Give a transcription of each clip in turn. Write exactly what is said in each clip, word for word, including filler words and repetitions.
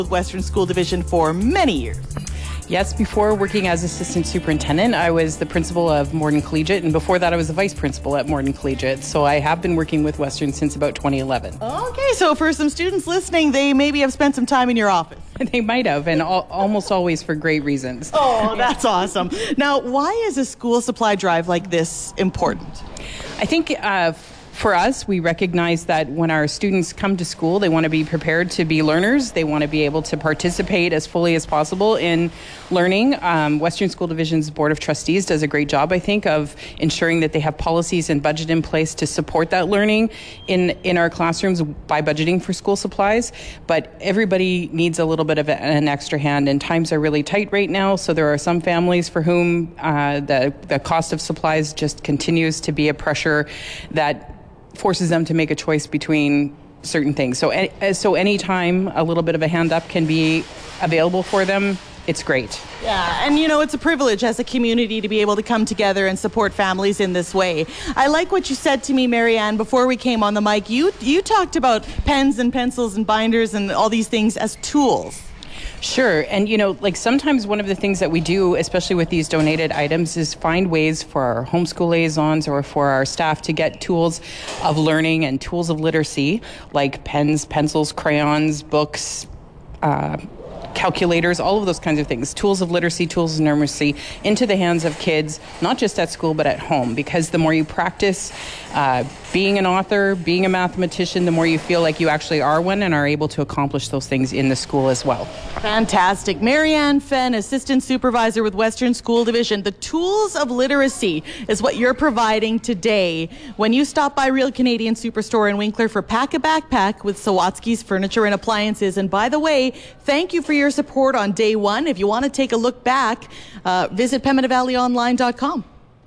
with Western School Division for many years. Yes, before working as assistant superintendent, I was the principal of Morden Collegiate, and before that I was the vice principal at Morden Collegiate. So I have been working with Western since about twenty eleven. Okay, so for some students listening, they maybe have spent some time in your office. They might have, and al- almost always for great reasons. Oh, that's awesome. Now, why is a school supply drive like this important? I think uh, for us, we recognize that when our students come to school, they want to be prepared to be learners. They want to be able to participate as fully as possible in learning. Um, Western School Division's Board of Trustees does a great job, I think, of ensuring that they have policies and budget in place to support that learning in, in our classrooms by budgeting for school supplies. But everybody needs a little bit of an extra hand, and times are really tight right now. So there are some families for whom uh, the, the cost of supplies just continues to be a pressure that forces them to make a choice between certain things. So, so anytime a little bit of a hand up can be available for them, it's great. Yeah, and you know, it's a privilege as a community to be able to come together and support families in this way. I like what you said to me, Marianne, before we came on the mic. You you talked about pens and pencils and binders and all these things as tools. Sure. And, you know, like sometimes one of the things that we do, especially with these donated items, is find ways for our homeschool liaisons or for our staff to get tools of learning and tools of literacy, like pens, pencils, crayons, books, uh, calculators, all of those kinds of things, tools of literacy, tools of numeracy, into the hands of kids, not just at school, but at home. Because the more you practice uh, being an author, being a mathematician, the more you feel like you actually are one and are able to accomplish those things in the school as well. Fantastic. Marianne Fenn, Assistant Supervisor with Western School Division. The tools of literacy is what you're providing today when you stop by Real Canadian Superstore in Winkler for Pack a Backpack with Sawatsky's Furniture and Appliances. And by the way, thank you for your support on day one. If you want to take a look back, uh, visit Pembina Valley Online dot com.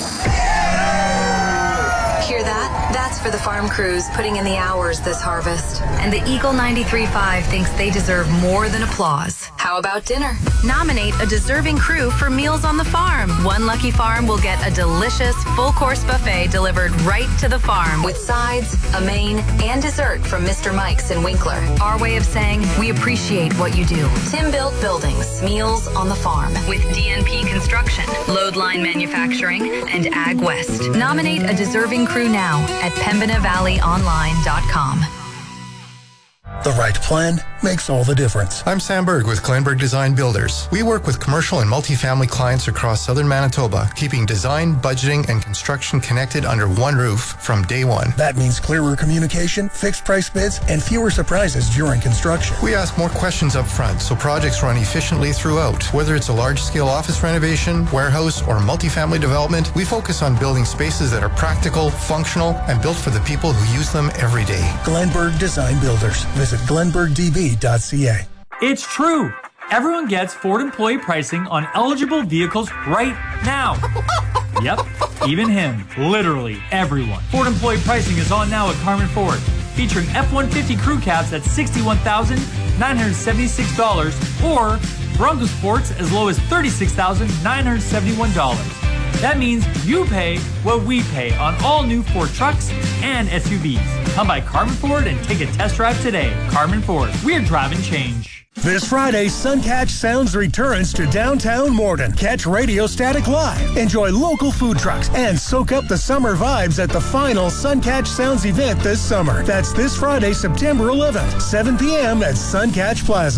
Hear that? That's for the farm crews putting in the hours this harvest. And the Eagle ninety-three point five thinks they deserve more than applause. How about dinner? Nominate a deserving crew for Meals on the Farm. One lucky farm will get a delicious full-course buffet delivered right to the farm with sides, a main, and dessert from Mister Mike's in Winkler. Our way of saying we appreciate what you do. Tim Built Buildings, Meals on the Farm with D N P Construction, Loadline Manufacturing, and Ag West. Nominate a deserving crew now at Pembina Valley Online dot com. The right plan makes all the difference. I'm Sam Berg with Glenberg Design Builders. We work with commercial and multifamily clients across southern Manitoba, keeping design, budgeting, and construction connected under one roof from day one. That means clearer communication, fixed price bids, and fewer surprises during construction. We ask more questions up front so projects run efficiently throughout. Whether it's a large-scale office renovation, warehouse, or multifamily development, we focus on building spaces that are practical, functional, and built for the people who use them every day. Glenberg Design Builders. Visit glenberg d b dot c a. It's true. Everyone gets Ford employee pricing on eligible vehicles right now. Yep, even him. Literally everyone. Ford employee pricing is on now at Carmen Ford, featuring F one fifty crew cabs at sixty-one thousand nine hundred seventy-six dollars or Bronco Sports as low as thirty-six thousand nine hundred seventy-one dollars. That means you pay what we pay on all new Ford trucks and S U Vs. Come by Carmen Ford and take a test drive today. Carmen Ford, we're driving change. This Friday, Suncatch Sounds returns to downtown Morden. Catch Radio Static live, enjoy local food trucks, and soak up the summer vibes at the final Suncatch Sounds event this summer. That's this Friday, September eleventh, seven p.m. at Suncatch Plaza.